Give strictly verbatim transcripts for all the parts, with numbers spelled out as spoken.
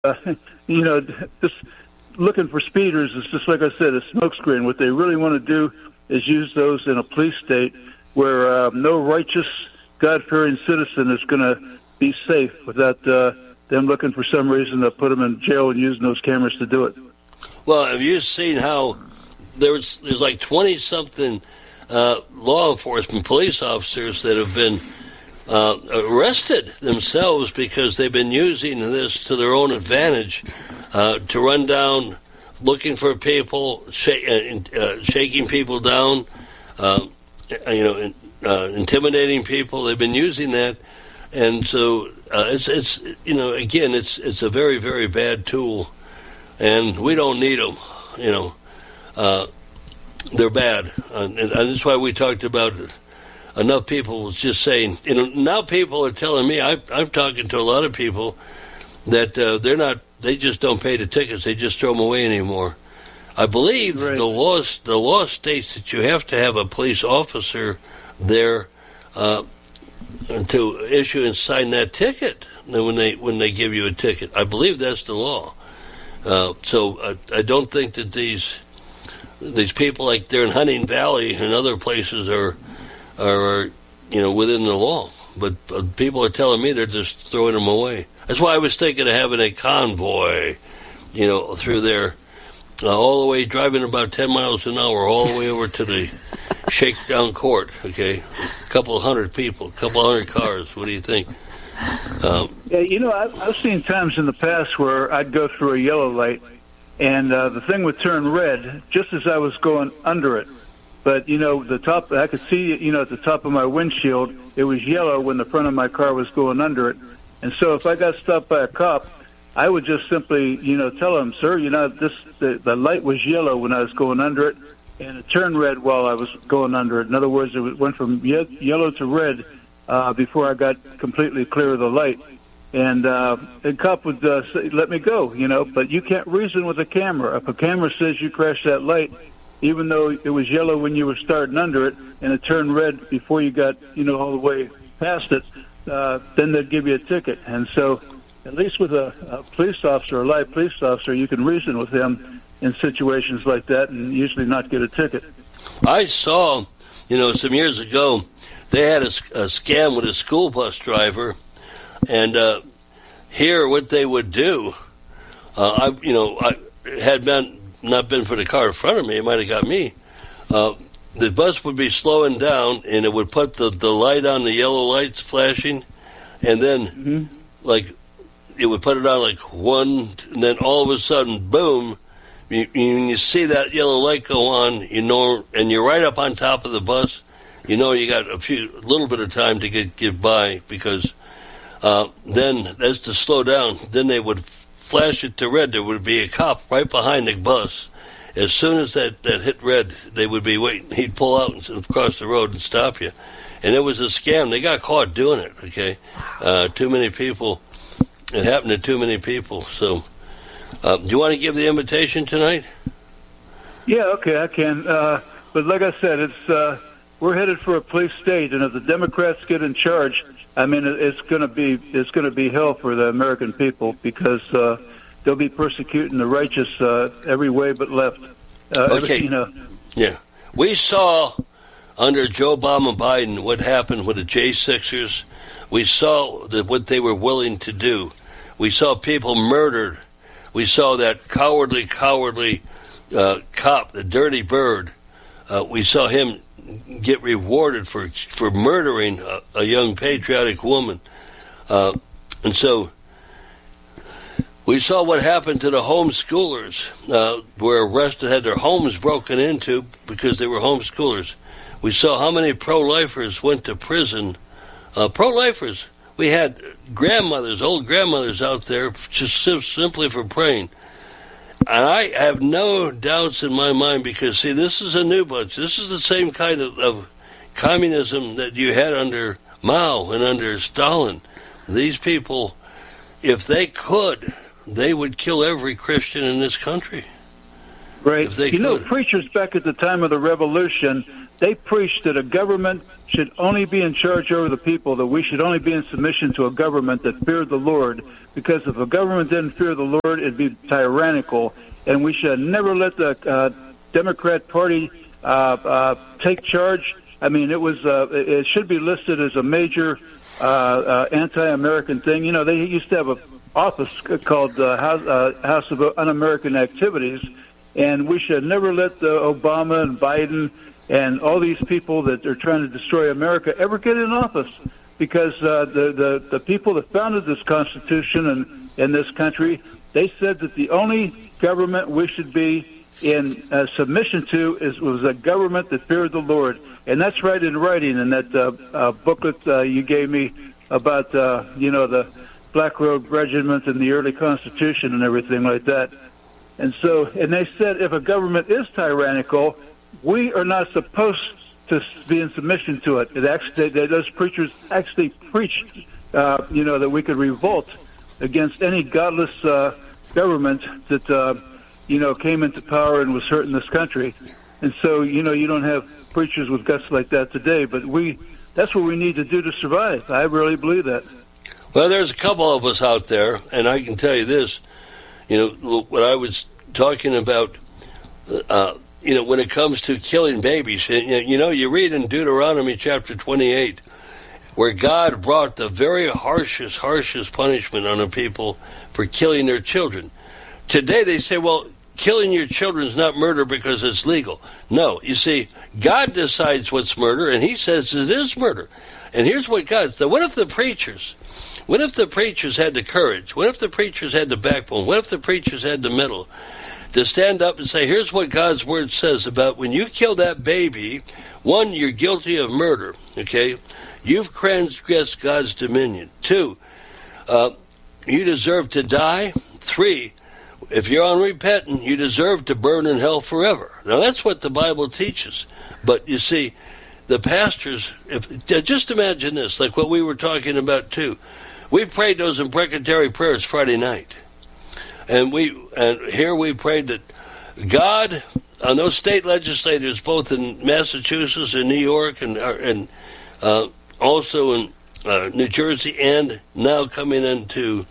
uh, you know, just looking for speeders is just like I said, a smokescreen. What they really want to do is use those in a police state where uh, no righteous, God-fearing citizen is going to be safe without uh, them looking for some reason to put them in jail and using those cameras to do it. Well, have you seen how there's there's like twenty-something uh, law enforcement police officers that have been uh, arrested themselves because they've been using this to their own advantage uh, to run down, looking for people, sh- uh, shaking people down, uh, you know, uh, intimidating people. They've been using that, and so uh, it's it's you know again it's it's a very very bad tool, and we don't need them. You know, uh, they're bad, uh, and, and that's why we talked about it. Enough people was just saying. You know, now people are telling me. I, I'm talking to a lot of people that uh, they're not. They just don't pay the tickets. They just throw them away anymore. I believe right. the law the law states that you have to have a police officer there uh, to issue and sign that ticket when they when they give you a ticket. I believe that's the law. Uh, so I, I don't think that these these people like they're in Hunting Valley and other places are are you know within the law. But uh, people are telling me they're just throwing them away. That's why I was thinking of having a convoy, you know, through there, uh, all the way driving about ten miles an hour, all the way over to the shakedown court. Okay, a couple of hundred people, a couple of hundred cars. What do you think? Um, yeah, you know, I've, I've seen times in the past where I'd go through a yellow light, and uh, the thing would turn red just as I was going under it. But you know, the top, I could see, you know, at the top of my windshield, it was yellow when the front of my car was going under it. And so if I got stopped by a cop, I would just simply, you know, tell him, sir, you know, this the, the light was yellow when I was going under it, and it turned red while I was going under it. In other words, it went from ye- yellow to red uh, before I got completely clear of the light. And uh, the cop would uh, say, let me go, you know, but you can't reason with a camera. If a camera says you crashed that light, even though it was yellow when you were starting under it and it turned red before you got, you know, all the way past it, uh, then they'd give you a ticket. And so at least with a, a police officer, a live police officer, you can reason with him in situations like that and usually not get a ticket. I saw, you know, some years ago, they had a, a scam with a school bus driver, and uh, here what they would do, uh, I, you know, I had been not been for the car in front of me, it might have got me. Uh, the bus would be slowing down, and it would put the, the light on, the yellow lights flashing, and then, mm-hmm. like, it would put it on like one, and then all of a sudden, boom, you, when you see that yellow light go on, you know, and you're right up on top of the bus, you know you got a few, a little bit of time to get, get by, because uh, then, as to slow down, then they would flash it to red. There would be a cop right behind the bus. As soon as that, that hit red, they would be waiting. He'd pull out and across the road and stop you. And it was a scam. They got caught doing it, okay? Uh, too many people. It happened to too many people. So, uh, do you want to give the invitation tonight? Yeah, okay, I can. Uh, but like I said, it's uh, we're headed for a police state, and if the Democrats get in charge, I mean, it's going to be it's going to be hell for the American people, because uh, they'll be persecuting the righteous uh, every way but left. Uh, okay. Every, you know. Yeah, we saw under Joe Obama Biden what happened with the J sixers. We saw that what they were willing to do. We saw people murdered. We saw that cowardly, cowardly uh, cop, the dirty bird. Uh, we saw him get rewarded for for murdering a, a young patriotic woman. Uh, and so we saw what happened to the homeschoolers uh, were arrested, had their homes broken into because they were homeschoolers. We saw how many pro-lifers went to prison. Uh, pro-lifers, we had grandmothers, old grandmothers out there just simply for praying. And I have no doubts in my mind, because, see, this is a new bunch. This is the same kind of, of communism that you had under Mao and under Stalin. These people, if they could, they would kill every Christian in this country. Right. If they you could. know, preachers back at the time of the Revolution, they preached that a government should only be in charge over the people, that we should only be in submission to a government that feared the Lord, because if a government didn't fear the Lord, it'd be tyrannical, and we should never let the uh, Democrat Party uh, uh, take charge. I mean, it was uh, it should be listed as a major uh, uh, anti-American thing. You know, they used to have an office called uh, House, uh, House of Un-American Activities, and we should never let uh, Obama and Biden and all these people that are trying to destroy America ever get in office, because uh, the, the, the people that founded this Constitution and in this country, they said that the only government we should be in uh, submission to is was a government that feared the Lord. And that's right in writing in that uh, uh, booklet uh, you gave me about, uh, you know, the Black Robe Regiment and the early Constitution and everything like that. And so, and they said if a government is tyrannical, we are not supposed to be in submission to it. It actually, they, those preachers actually preached, uh, you know, that we could revolt against any godless uh, government that, uh, you know, came into power and was hurting this country. And so, you know, you don't have preachers with guts like that today, but we, that's what we need to do to survive. I really believe that. Well, there's a couple of us out there, and I can tell you this, you know, what I was talking about, uh, you know, when it comes to killing babies, you know, you read in Deuteronomy chapter twenty-eight, where God brought the very harshest, harshest punishment on the people for killing their children. Today they say, well, killing your children is not murder because it's legal. No, you see, God decides what's murder, and he says it is murder. And here's what God said. What if the preachers, what if the preachers had the courage? What if the preachers had the backbone? What if the preachers had the mettle to stand up and say, here's what God's word says about when you kill that baby, one, you're guilty of murder, okay? You've transgressed God's dominion. Two, uh, you deserve to die. Three, if you're unrepentant, you deserve to burn in hell forever. Now, that's what the Bible teaches. But you see, the pastors, if, just imagine this, like what we were talking about too. We prayed those imprecatory prayers Friday night. And we and here we prayed that God, on those state legislators, both in Massachusetts and New York and, and uh, also in uh, New Jersey and now coming into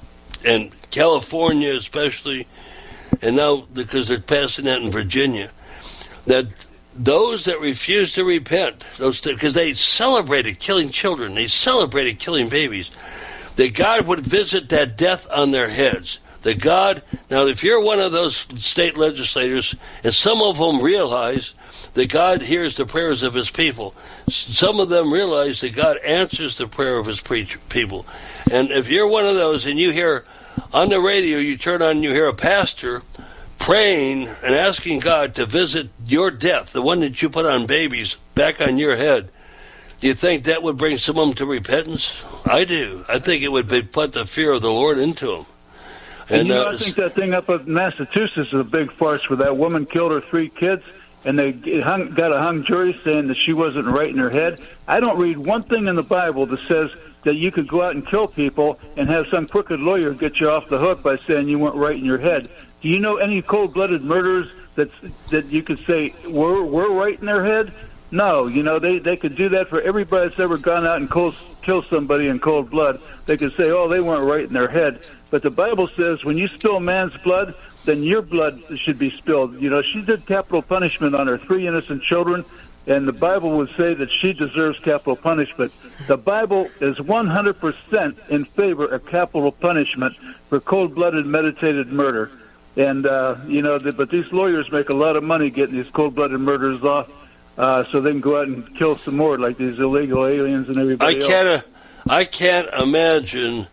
and California especially, and now because they're passing that in Virginia, that those that refuse to repent, those because they celebrated killing children, they celebrated killing babies, that God would visit that death on their heads. That God, now if you're one of those state legislators, and some of them realize that God hears the prayers of his people, some of them realize that God answers the prayer of his people. And if you're one of those and you hear on the radio, you turn on and you hear a pastor praying and asking God to visit your death, the one that you put on babies, back on your head, do you think that would bring some of them to repentance? I do. I think it would be, put the fear of the Lord into them. And, and you know, uh, I think that thing up in Massachusetts is a big farce where that woman killed her three kids, and they hung, got a hung jury saying that she wasn't right in her head. I don't read one thing in the Bible that says that you could go out and kill people and have some crooked lawyer get you off the hook by saying you weren't right in your head. Do you know any cold-blooded murderers that that you could say were were right in their head? No, you know, they, they could do that for everybody that's ever gone out and cold, killed somebody in cold blood. They could say, oh, they weren't right in their head. But the Bible says when you spill man's blood, then your blood should be spilled. You know, she did capital punishment on her three innocent children, and the Bible would say that she deserves capital punishment. The Bible is one hundred percent in favor of capital punishment for cold-blooded, meditated murder. And, uh, you know, the, but these lawyers make a lot of money getting these cold-blooded murderers off, uh, so they can go out and kill some more, like these illegal aliens and everybody I else. Can't, uh, I can't imagine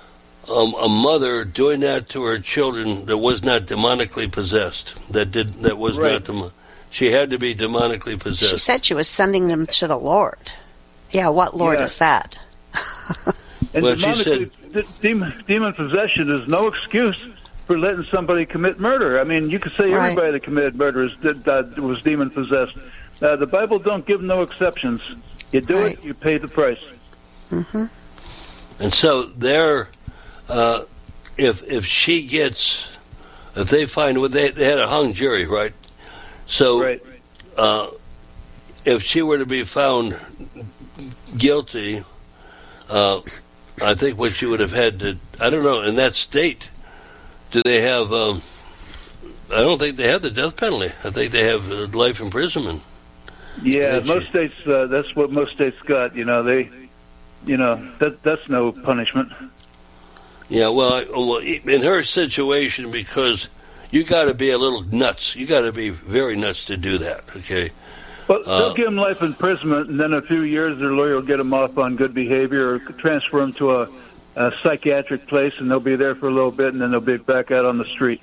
um, a mother doing that to her children that was not demonically possessed, that did that was right. not demon. She had to be demonically possessed. She said she was sending them to the Lord. Yeah, what Lord yeah. is that? And well, she said, demon, demon possession is no excuse for letting somebody commit murder. I mean, you could say right. everybody that committed murder is, that was demon possessed. Uh, the Bible don't give no exceptions. You do right. it, you pay the price. Mm-hmm. And so there, uh, if if she gets, if they find, well, they, they had a hung jury, right? So right. uh, if she were to be found guilty, uh, I think what she would have had to, I don't know, in that state, do they have, um, I don't think they have the death penalty. I think they have uh, life imprisonment. Yeah, most states, uh, that's what most states got, you know, they, you know, that that's no punishment. Yeah, well, I, well in her situation, because you got to be a little nuts. You got to be very nuts to do that, okay? Well, they'll uh, give them life imprisonment, and then in a few years their lawyer will get them off on good behavior or transfer them to a, a psychiatric place, and they'll be there for a little bit, and then they'll be back out on the street.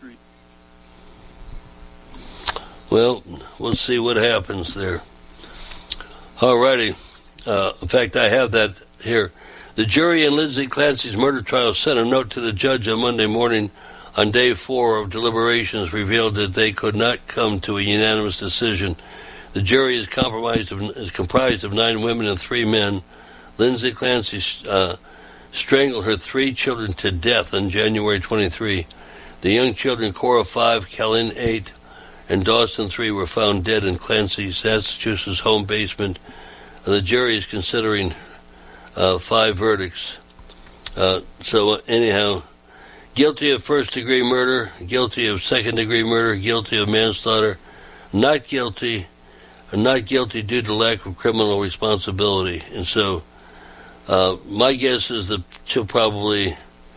Well, we'll see what happens there. All righty. Uh, in fact, I have that here. The jury in Lindsay Clancy's murder trial sent a note to the judge on Monday morning on day four of deliberations, revealed that they could not come to a unanimous decision. The jury is comprised of, is comprised of nine women and three men. Lindsay Clancy uh, strangled her three children to death on January twenty-third. The young children, Cora five, Kellen eight, and Dawson three, were found dead in Clancy's Massachusetts home basement. And the jury is considering uh, five verdicts. Uh, so uh, anyhow, guilty of first-degree murder, guilty of second-degree murder, guilty of manslaughter, not guilty, not guilty due to lack of criminal responsibility. And so uh, my guess is that she'll probably,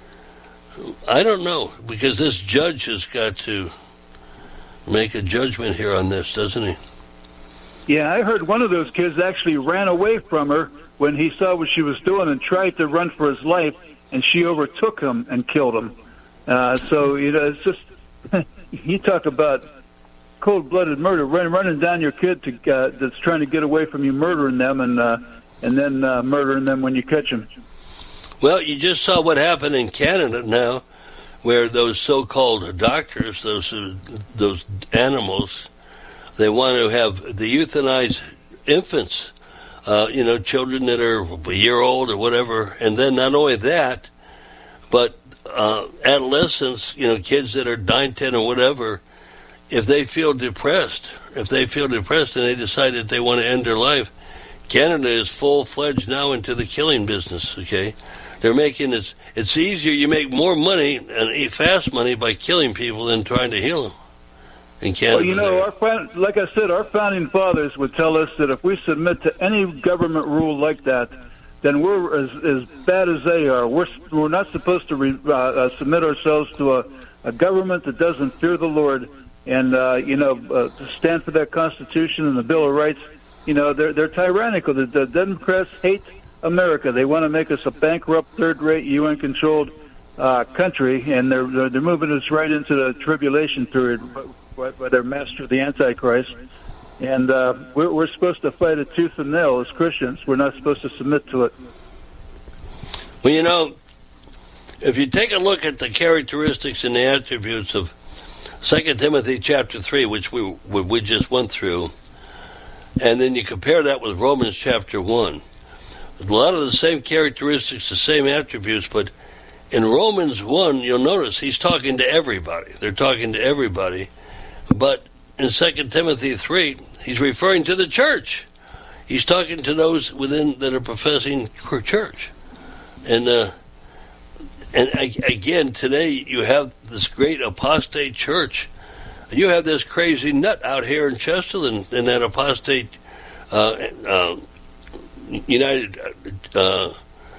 I don't know, because this judge has got to make a judgment here on this, doesn't he? Yeah, I heard one of those kids actually ran away from her when he saw what she was doing and tried to run for his life, and she overtook him and killed him. Uh, so, you know, it's just, you talk about cold-blooded murder, run, running down your kid to, uh, that's trying to get away from you, murdering them, and uh, and then uh, murdering them when you catch them. Well, you just saw what happened in Canada now, where those so-called doctors, those uh, those animals, they want to have the euthanized infants, uh, you know, children that are a year old or whatever, and then not only that, but uh, adolescents, you know, kids that are nine, ten, or whatever, if they feel depressed, if they feel depressed and they decide that they want to end their life, Canada is full-fledged now into the killing business, okay? They're making it, it's easier, you make more money and fast money by killing people than trying to heal them in Canada. Well, you know, our, like I said, our founding fathers would tell us that if we submit to any government rule like that, then we're as, as bad as they are. We're, we're not supposed to re, uh, uh, submit ourselves to a, a government that doesn't fear the Lord and, uh, you know, uh, to stand for that Constitution and the Bill of Rights. You know, they're, they're tyrannical. The, the Democrats hate America. They want to make us a bankrupt, third-rate, U N-controlled uh, country, and they're, they're moving us right into the tribulation period by, by their master, the Antichrist. And uh, we're, we're supposed to fight it tooth and nail as Christians. We're not supposed to submit to it. Well, you know, if you take a look at the characteristics and the attributes of Second Timothy chapter three, which we we just went through, and then you compare that with Romans chapter one, a lot of the same characteristics, the same attributes, but in Romans one, you'll notice he's talking to everybody. They're talking to everybody. But in Second Timothy three, he's referring to the church. He's talking to those within that are professing church. And uh, and again, today you have this great apostate church. You have this crazy nut out here in Chesterland in that apostate uh, uh, United uh,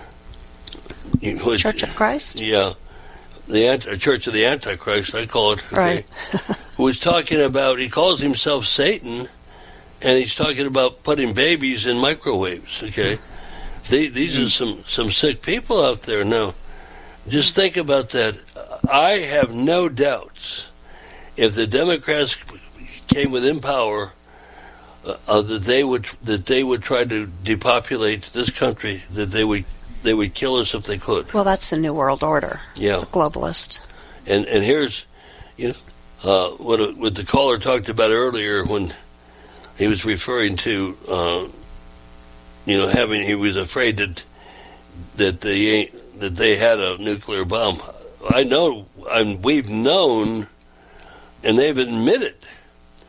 Church of Christ. Yeah, the Anti- Church of the Antichrist, I call it. Okay, right. Who was talking about? He calls himself Satan, and he's talking about putting babies in microwaves. Okay, they, these are some some sick people out there now. Just think about that. I have no doubts if the Democrats came within power, uh, uh, that they would that they would try to depopulate this country. That they would they would kill us if they could. Well, that's the New World Order. Yeah, the globalist. And and here's, you know, uh, what what the caller talked about earlier when he was referring to, uh, you know, having he was afraid that that they that they had a nuclear bomb. I know, and we've known, and they've admitted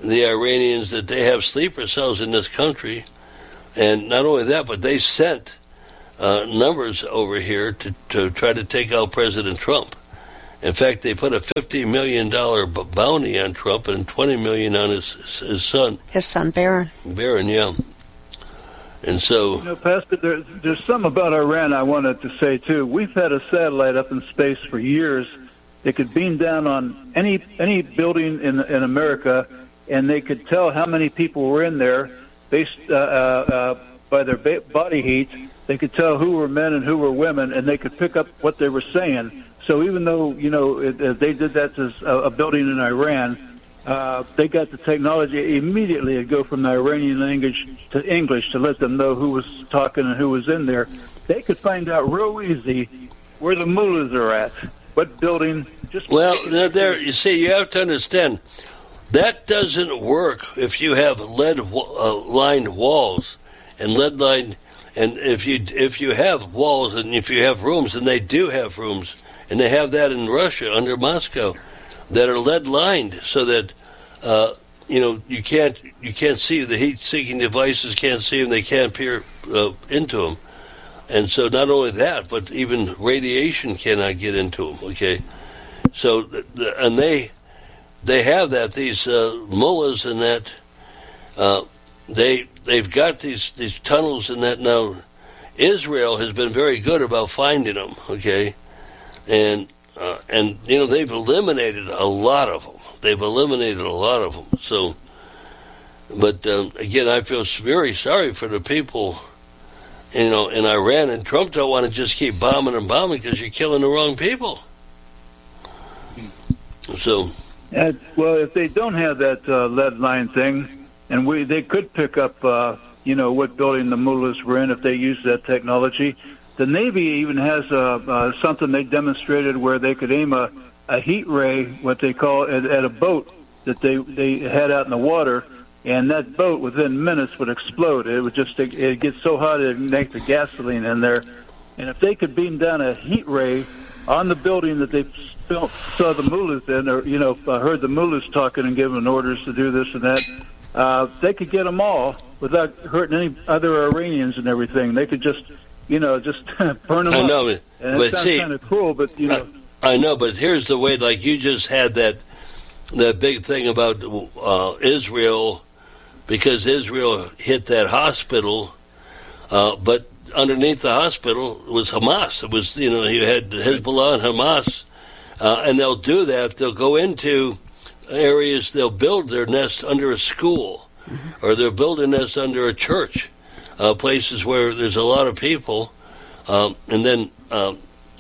the Iranians that they have sleeper cells in this country. And not only that, but they sent uh, numbers over here to, to try to take out President Trump. In fact, they put a fifty million dollars b- bounty on Trump and twenty million dollars on his, his son. His son, Barron. Barron, yeah. And so... You know, Pastor, there, there's something about Iran I wanted to say, too. We've had a satellite up in space for years. They could beam down on any any building in in America, and they could tell how many people were in there based uh, uh, by their ba- body heat. They could tell who were men and who were women, and they could pick up what they were saying. So even though, you know, it, uh, they did that to a, a building in Iran, uh, they got the technology immediately to go from the Iranian language to English to let them know who was talking and who was in there. They could find out real easy where the mullahs are at, what building. Just well, there, there, you see, you have to understand, that doesn't work if you have lead-lined uh, walls and lead-lined, and if you if you have walls and if you have rooms, and they do have rooms, and they have that in Russia under Moscow, that are lead-lined, so that uh, you know you can't you can't see the heat-seeking devices, can't see them, they can't peer uh, into them, and so not only that, but even radiation cannot get into them. Okay, so and they. They have that, these uh, mullahs and that, uh, they, they've got these, these tunnels and that now. Israel has been very good about finding them, okay? And, uh, and you know, they've eliminated a lot of them. They've eliminated a lot of them. So, but um, again, I feel very sorry for the people, you know, in Iran. And Trump don't want to just keep bombing and bombing because you're killing the wrong people. So... Uh, well, if they don't have that uh, lead line thing, and we they could pick up, uh, you know, what building the mullahs were in if they use that technology. The Navy even has uh, uh, something they demonstrated where they could aim a, a heat ray, what they call, at, at a boat that they they had out in the water, and that boat within minutes would explode. It would just it would get so hot it would make the gasoline in there. And if they could beam down a heat ray on the building that they saw the mullahs in, or, you know, uh, heard the mullahs talking and giving orders to do this and that, uh, they could get them all without hurting any other Iranians and everything. They could just, you know, just burn them I up. know, but, and but it sounds see, kind of cruel, but, you know. I, I know, but here's the way, like you just had that, that big thing about uh, Israel, because Israel hit that hospital, uh, but underneath the hospital was Hamas. It was, you know, you had Hezbollah and Hamas, uh, and they'll do that. They'll go into areas, they'll build their nest under a school, mm-hmm. or they'll build a nest under a church, uh, places where there's a lot of people, um, and then um,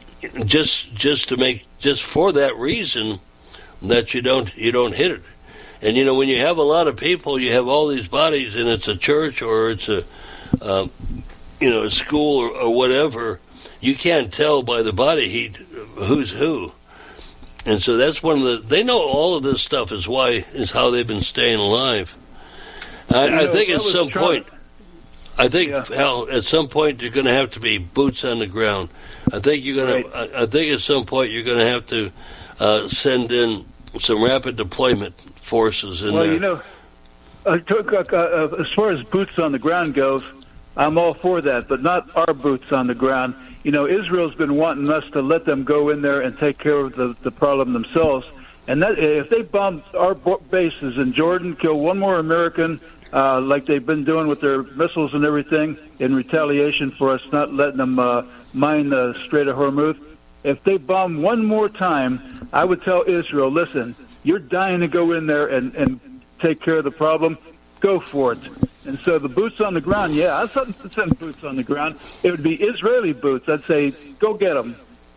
just just to make, just for that reason, that you don't you don't hit it. And, you know, when you have a lot of people, you have all these bodies, and it's a church or it's a, um, you know, a school or, or whatever, you can't tell by the body heat who's who. And so that's one of the, they know all of this stuff is why, is how they've been staying alive. I, you know, I think at I some trying, point, I think, yeah. Hal, at some point you're going to have to be boots on the ground. I think you're going right. to, I, I think at some point you're going to have to uh, send in some rapid deployment forces in well, there. you know, uh, to, uh, as far as boots on the ground goes, I'm all for that, but not our boots on the ground. You know, Israel's been wanting us to let them go in there and take care of the, the problem themselves. And that, if they bomb our bases in Jordan, kill one more American, uh, like they've been doing with their missiles and everything, in retaliation for us not letting them uh, mine the Strait of Hormuz, if they bomb one more time, I would tell Israel, listen, you're dying to go in there and, and take care of the problem. Go for it. And so the boots on the ground, yeah, I'd send boots on the ground. It would be Israeli boots. I'd say, go get them.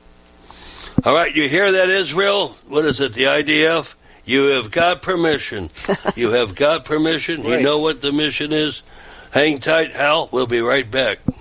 All right, you hear that, Israel? What is it, the I D F? You have got permission. You have got permission. Right. You know what the mission is. Hang tight, Hal. We'll be right back.